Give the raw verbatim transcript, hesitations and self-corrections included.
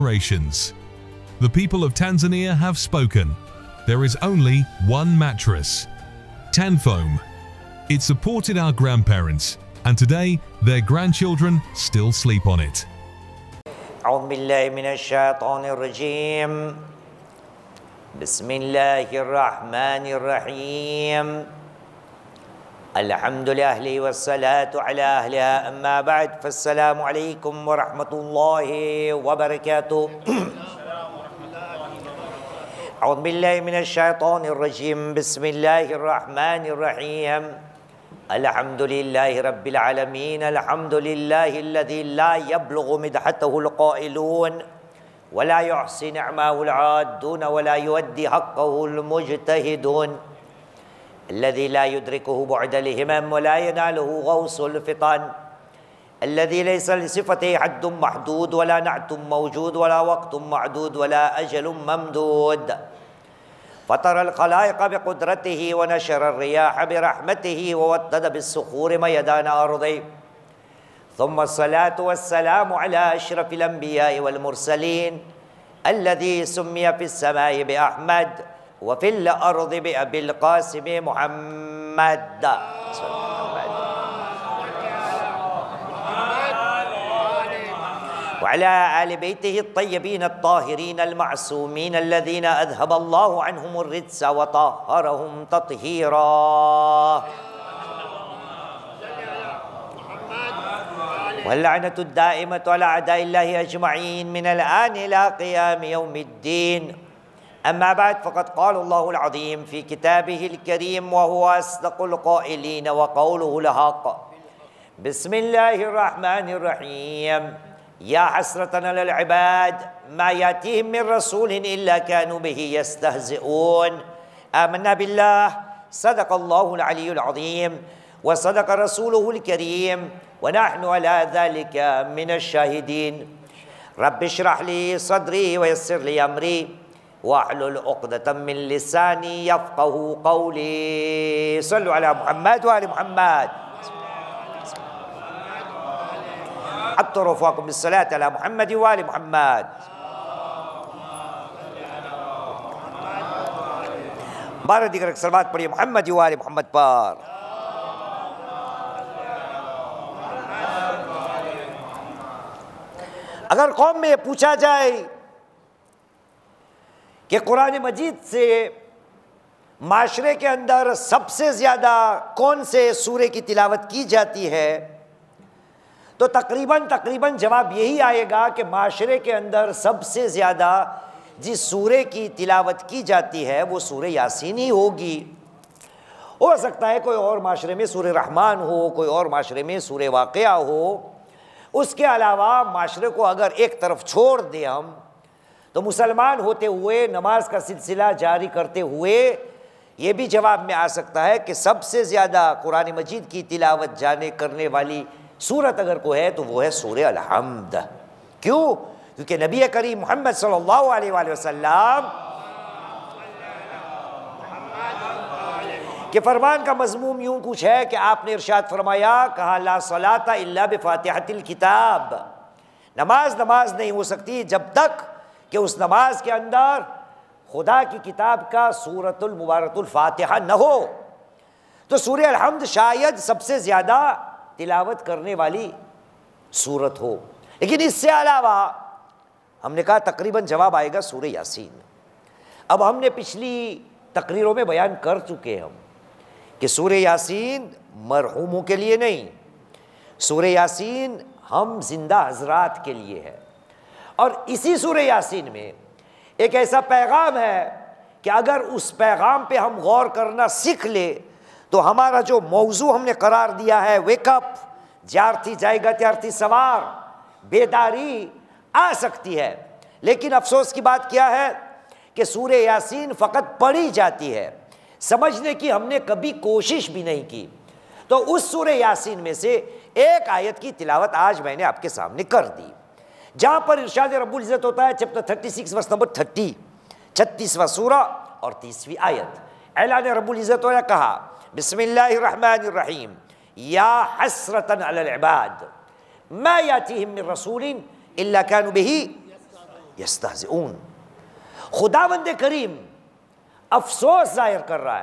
generations. The people of Tanzania have spoken. There is only one mattress, Tanfoam. It supported our grandparents, and today their grandchildren still sleep on it. أعوذ بالله من الشيطان الرجيم. بسم الله الرحمن الرحيم. الحمد لله والصلاة على أهلها أما بعد فالسلام عليكم ورحمة الله وبركاته. أعوذ بالله من الشيطان الرجيم. بسم الله الرحمن الرحيم. الحمد لله رب العالمين. الحمد لله الذي لا يبلغ مدحته القائلون ولا يحصي نعمه العادون ولا يؤدي حقه المجتهدون، الذي لا يدركه بعد الهمم ولا يناله غوص الفطن، الذي ليس لصفته حد محدود ولا نعت موجود ولا وقت معدود ولا أجل ممدود، فطر الخلائق بقدرته ونشر الرياح برحمته وودد بالصخور ميدان أرضه، ثم الصلاة والسلام على أشرف الأنبياء والمرسلين الذي سمي في السماء بأحمد وفي الأرض بأبي القاسم محمد وعلى آل بيته الطيبين الطاهرين المعصومين الذين أذهب الله عنهم الرجس وطهرهم تطهيرا، واللعنة الدائمة على أعداء الله أجمعين من الآن إلى قيام يوم الدين. أما بعد، فقد قال الله العظيم في كتابه الكريم وهو أصدق القائلين وقوله الحق. بسم الله الرحمن الرحيم. يا حسرة على العباد ما يأتيهم من رسول إلا كانوا به يستهزئون. آمنا بالله، صدق الله العلي العظيم وصدق رسوله الكريم ونحن على ذلك من الشاهدين. رب اشرح لي صدري ويسر لي أمري واحلل عقدة من لساني يفقه قولي. صلوا على محمد وآل محمد. أبطر وفاكم بالصلاة على محمد وآل محمد. बारह दिगर सलवात पढ़िए मोहम्मद वाले मोहम्मद पर। अगर कौम में पूछा जाए कि कुरान मजीद से माशरे के अंदर सबसे ज़्यादा कौन से सूरे की तिलावत की जाती है, तो तकरीबन तकरीबन जवाब यही आएगा कि माशरे के अंदर सबसे ज़्यादा जिस सूरे की तिलावत की जाती है वो सूरे यासीन ही होगी। हो सकता है कोई और माशरे में सूरे रहमान हो, कोई और माशरे में सूरे वाक़िया हो। उसके अलावा माशरे को अगर एक तरफ छोड़ दें हम, तो मुसलमान होते हुए नमाज का सिलसिला जारी करते हुए ये भी जवाब में आ सकता है कि सबसे ज़्यादा कुरान मजीद की तिलावत जाने करने वाली सूरत अगर कोई है तो वो है सूरे अल-हम्द। क्यों? क्योंकि नबी करीम मोहम्मद सल्लल्लाहु अलैहि वसल्लम के फरमान का मज़मून यूं कुछ है कि आपने इरशाद फरमाया, कहा ला सलाता इल्ला बिफातिहतिल किताब, नमाज नमाज नहीं हो सकती जब तक कि उस नमाज के अंदर खुदा की किताब का सूरतुल मुबारकुल फातिहा न हो। तो सूरे अल-हम्द शायद सबसे ज़्यादा तिलावत करने वाली सूरत हो। लेकिन इससे अलावा हमने कहा तकरीबन जवाब आएगा सूरे यासीन। अब हमने पिछली तकरीरों में बयान कर चुके हैं हम कि सूरे यासीन मरहूमों के लिए नहीं, सूरे यासीन हम जिंदा हजरात के लिए है। और इसी सूरे यासीन में एक ऐसा पैगाम है कि अगर उस पैगाम पे हम गौर करना सीख ले तो हमारा जो मौजू हमने करार दिया है वेकअप, ज्यारती जाएगा त्यारती सवार, बेदारी आ सकती है। लेकिन अफसोस की बात क्या है कि सूरे यासीन फ़कत पढ़ी जाती है, समझने की हमने कभी कोशिश भी नहीं की। तो उस सूरे यासीन में से एक आयत की तिलावत आज मैंने आपके सामने कर दी, जहाँ पर इरशाद रब्बुल इज़्ज़त होता है chapter thirty six verse number thirty, छत्तीसवां सूरा और तीसवीं आयत। ऐलान रब्बुल इज़्ज़त होया कहा बिस्मिल्लाहिर्रहमानिर्रहीम या हसरतन अलल इबाद मा यातीहिम मिन रसूलिन इल्ला कानू बिही यस्तहज़िऊन। खुदावंद करीम अफसोस जाहिर कर रहा है